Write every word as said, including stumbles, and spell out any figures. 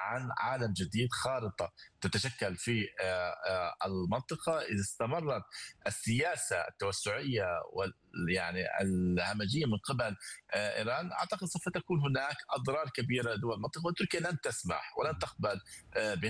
عن عالم جديد، خارطة تتشكل في المنطقة. إذا استمرت السياسة التوسعية وال يعني الهمجية من قبل إيران، أعتقد سوف تكون هناك أضرار كبيرة لدول المنطقة، وتركيا لن تسمح ولن إمم. تقبل